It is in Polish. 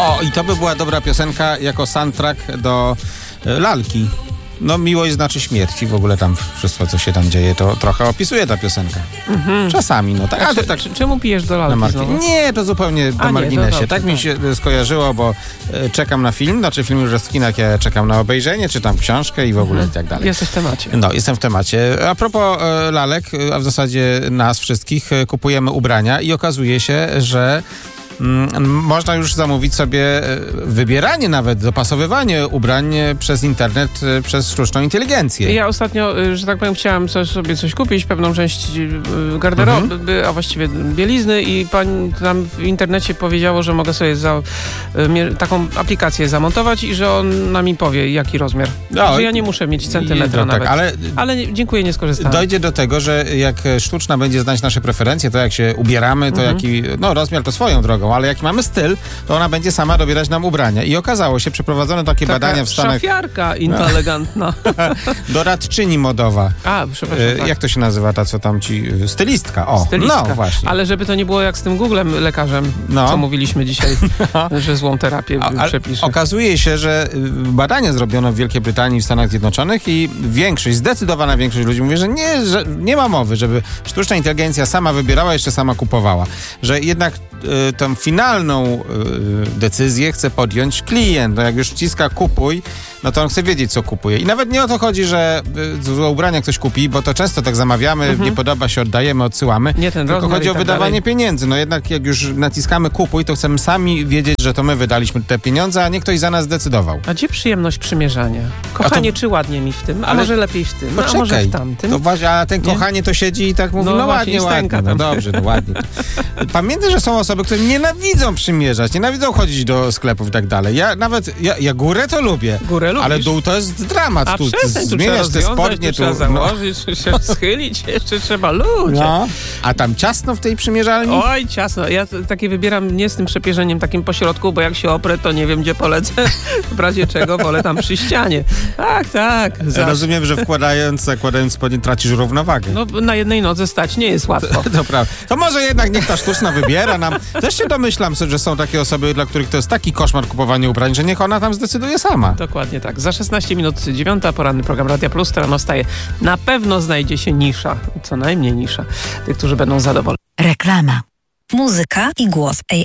O, i to by była dobra piosenka jako soundtrack do lalki. No, miłość znaczy śmierć i w ogóle tam wszystko, co się tam dzieje, to trochę opisuje ta piosenka. Czasami, no tak. A tak czemu pijesz do lalki znowu? Nie, to zupełnie na marginesie. Tak mi się skojarzyło, bo czekam na film, film już jest w kinach, ja czekam na obejrzenie, czytam książkę i w ogóle i tak dalej. Jesteś w temacie. No, jestem w temacie. A propos lalek, a w zasadzie nas wszystkich, kupujemy ubrania i okazuje się, że można już zamówić sobie wybieranie nawet, dopasowywanie ubrań przez internet, przez sztuczną inteligencję. Ja ostatnio, że tak powiem, chciałam sobie coś kupić, pewną część garderoby, a właściwie bielizny i pani tam w internecie powiedziało, że mogę sobie taką aplikację zamontować i że ona mi powie, jaki rozmiar. Że ja nie muszę mieć centymetra nawet. Ale dziękuję, nie skorzystałem. Dojdzie do tego, że jak sztuczna będzie znać nasze preferencje, to jak się ubieramy, to jaki, rozmiar to swoją drogą, ale jak mamy styl, to ona będzie sama dobierać nam ubrania. I okazało się, przeprowadzono takie badania w Stanach. Szafiarka inteligentna. Doradczyni modowa. Przepraszam. Tak. Jak to się nazywa, ta co tam ci... Stylistka. O, stylistka. No właśnie. Ale żeby to nie było jak z tym Googlem lekarzem, co mówiliśmy dzisiaj, że złą terapię przepisze. Okazuje się, że badania zrobiono w Wielkiej Brytanii i w Stanach Zjednoczonych i zdecydowana większość ludzi mówi, że nie ma mowy, żeby sztuczna inteligencja sama wybierała, jeszcze sama kupowała. Że jednak tą finalną decyzję chce podjąć klient. No jak już wciska kupuj, no to on chce wiedzieć, co kupuje. I nawet nie o to chodzi, że złe ubrania ktoś kupi, bo to często tak zamawiamy, nie podoba się, oddajemy, odsyłamy. Tylko chodzi o wydawanie pieniędzy. No jednak jak już naciskamy kupuj, to chcemy sami wiedzieć, że to my wydaliśmy te pieniądze, a nie ktoś za nas zdecydował. A gdzie przyjemność przymierzania? Kochanie, czy ładnie mi w tym? A może lepiej w tym? Poczekaj, a może w tamtym? To właśnie, a ten kochanie to siedzi i tak mówi, no ładnie. No dobrze, no ładnie. Pamiętaj, że są osoby, które nienawidzą przymierzać, nienawidzą chodzić do sklepów i tak dalej. Ja górę to lubię. Górę lubisz? Ale dół to jest dramat. A tu zmieniasz te spodnie, trzeba założyć, się schylić, jeszcze trzeba ludzie. No. A tam ciasno w tej przymierzalni? Oj, ciasno. Ja takie wybieram nie z tym przepierzeniem takim pośrodku, bo jak się oprę, to nie wiem, gdzie polecę. W razie czego wolę tam przy ścianie. Tak. Ja rozumiem, że zakładając spodnie tracisz równowagę. No, na jednej nodze stać nie jest łatwo. To prawda. To może jednak niech ta sztuczna wybiera nam. Też się domyślam, że są takie osoby, dla których to jest taki koszmar kupowanie ubrań, że niech ona tam zdecyduje sama. Dokładnie tak. Za 16 minut 9, poranny program Radia Plus, która nastaje. Na pewno znajdzie się nisza, co najmniej nisza, tych, którzy będą zadowoleni. Reklama. Muzyka i głos AI.